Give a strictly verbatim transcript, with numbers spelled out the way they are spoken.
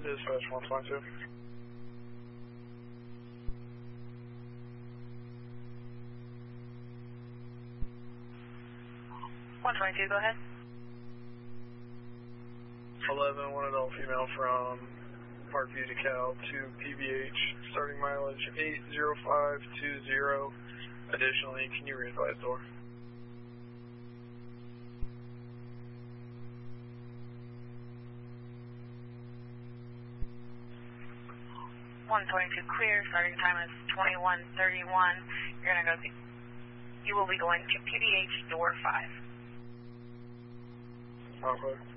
Dispatch one twenty-two. one twenty-two, go ahead. eleven, one adult female from Parkview, DeKalb to P B H, starting mileage eight zero five two zero. Additionally, can you re-advise door? one twenty-two clear, starting time is twenty-one thirty-one. You're going to go, you will be going to P B H door five. Okay.